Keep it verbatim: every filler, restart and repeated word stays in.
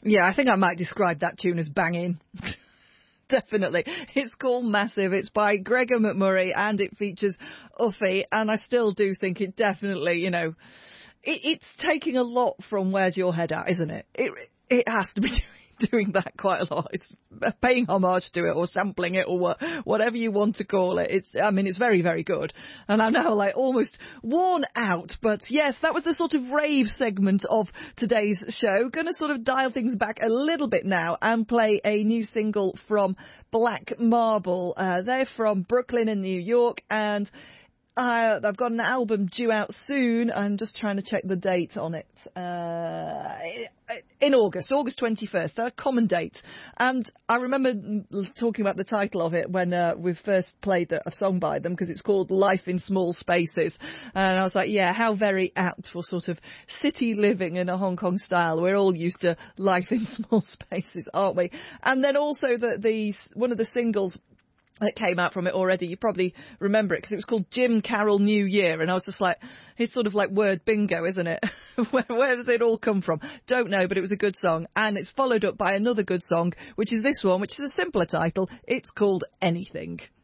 Yeah, I think I might describe that tune as banging. Definitely. It's called Massive. It's by Gregor McMurray and it features Uffie. And I still do think it definitely, you know, it, it's taking a lot from Where's Your Head At, isn't it? It it has to be doing, doing that quite a lot. It's paying homage to it or sampling it or what, whatever you want to call it. It's, I mean, it's very, very good. And I'm now like almost worn out. But yes, that was the sort of rave segment of today's show. Going to sort of dial things back a little bit now and play a new single from Black Marble. Uh, they're from Brooklyn in New York and Uh, I've got an album due out soon. I'm just trying to check the date on it. Uh, in August, August twenty-first, a common date. And I remember talking about the title of it when uh, we first played the, a song by them, because it's called Life in Small Spaces. And I was like, yeah, how very apt for sort of city living in a Hong Kong style. We're all used to life in small spaces, aren't we? And then also the, the one of the singles that came out from it already, you probably remember it because it was called Jim Carroll New Year, and I was just like, it's sort of like word bingo, isn't it? where, where does it all come from? Don't know, but it was a good song, and it's followed up by another good song, which is this one, which is a simpler title. It's called Anything.